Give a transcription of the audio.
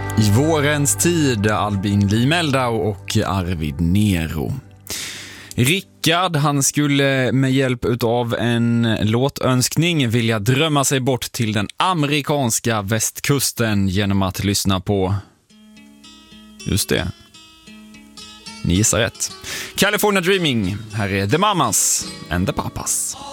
I vårens tid, Albin Limeldau och Arvid Nero. Rickard, han skulle med hjälp av en låtönskning vilja drömma sig bort till den amerikanska västkusten genom att lyssna på, just det, ni gissar rätt, California Dreaming. Här är The Mamas and the Papas.